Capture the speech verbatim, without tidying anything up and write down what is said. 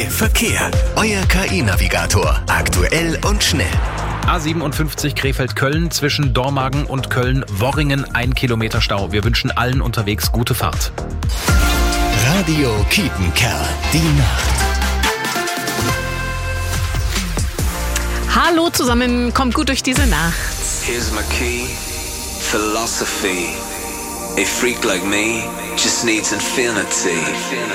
Verkehr. Euer K I-Navigator. Aktuell und schnell. A siebenundfünfzig Krefeld-Köln zwischen Dormagen und Köln-Worringen ein Kilometer Stau. Wir wünschen allen unterwegs gute Fahrt. Radio Kiepenkerl. Die Nacht. Hallo zusammen, kommt gut durch diese Nacht. Here's my key, philosophy. A freak like me just needs infinity.